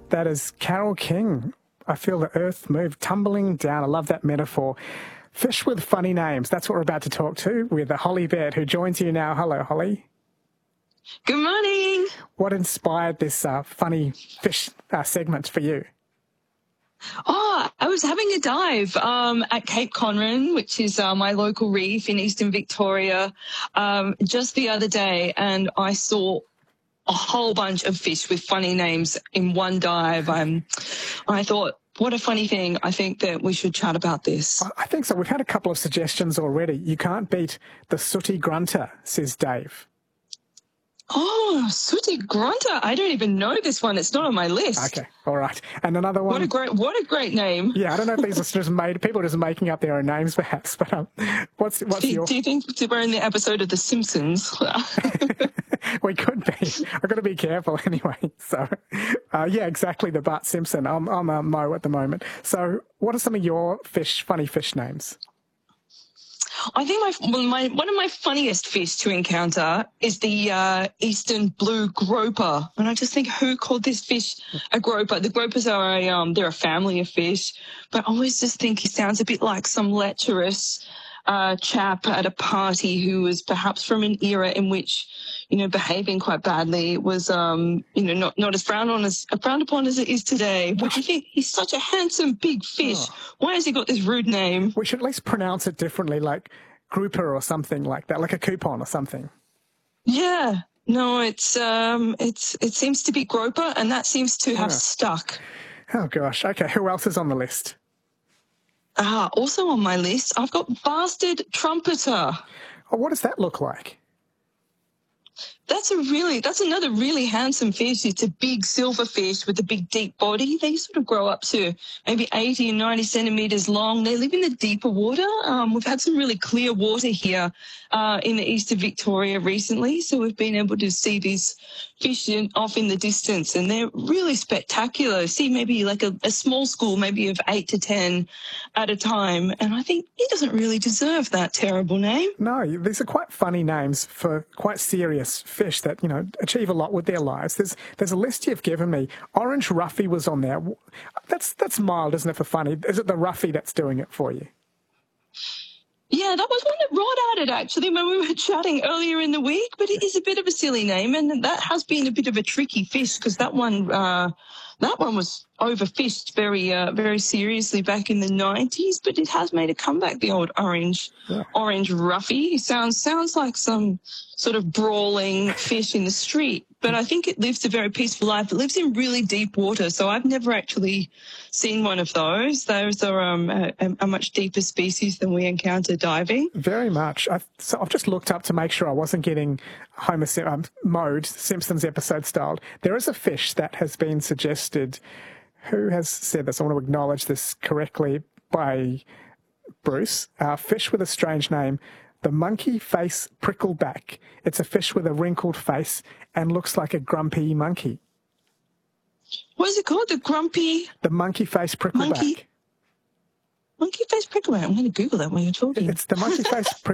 That is Carole King. I feel the earth move, tumbling down. I love that metaphor. Fish with funny names. That's what we're about to talk to with Holly Baird, who joins you now. Hello, Holly. Good morning. What inspired this funny fish segment for you? Oh, I was having a dive at Cape Conran, which is my local reef in eastern Victoria, just the other day, and I saw a whole bunch of fish with funny names in one dive. I thought, what a funny thing. I think that we should chat about this. I think so. We've had a couple of suggestions already. You can't beat the sooty grunter, says Dave. Oh, sooty grunter. I don't even know this one. It's not on my list. Okay, all right. And another one. What a great name. Yeah, I don't know if these are just people are just making up their own names, perhaps. But what's your? Do you think we're in the episode of The Simpsons? We could be. I've got to be careful anyway. So, yeah, exactly. The Bart Simpson. I'm a Mo at the moment. So, what are some of your funny fish names? I think one of my funniest fish to encounter is the eastern blue groper, and I just think, who called this fish a groper? The gropers are they're a family of fish, but I always just think he sounds a bit like some lecherous chap at a party who was perhaps from an era in which, behaving quite badly was, not as frowned upon as it is today. But I think he's such a handsome big fish. Oh. Why has he got this rude name? We should at least pronounce it differently, like grouper or something like that, like a coupon or something. Yeah. No, it seems to be groper, and that seems to have stuck. Oh gosh. Okay. Who else is on the list? Also on my list, I've got bastard trumpeter. Oh, what does that look like? That's another really handsome fish. It's a big silver fish with a big deep body. They sort of grow up to maybe 80 and 90 centimetres long. They live in the deeper water. We've had some really clear water here in the east of Victoria recently, so we've been able to see these fish off in the distance, and they're really spectacular. See maybe like a small school, maybe of 8 to 10 at a time, and I think he doesn't really deserve that terrible name. No, these are quite funny names for quite serious fish that, achieve a lot with their lives. There's a list you've given me. Orange Ruffy was on there. That's mild, isn't it, for funny? Is it the Ruffy that's doing it for you? Yeah, that was one that Rod added, actually, when we were chatting earlier in the week, but it is a bit of a silly name, and that has been a bit of a tricky fish, because that one was overfished very seriously back in the 90s, but it has made a comeback, the old orange Ruffy. He sounds like some sort of brawling fish in the street, but I think it lives a very peaceful life. It lives in really deep water, so I've never actually seen one of those. Those are a much deeper species than we encounter diving. Very much. I've just looked up to make sure I wasn't getting Mode Simpsons episode styled. There is a fish that has been suggested. Who has said this? I want to acknowledge this correctly by Bruce. Fish with a strange name. The monkey face prickleback. It's a fish with a wrinkled face and looks like a grumpy monkey. What is it called? The monkey face prickleback. Monkey face prickleback. I'm going to Google that when you're talking. It's the monkey face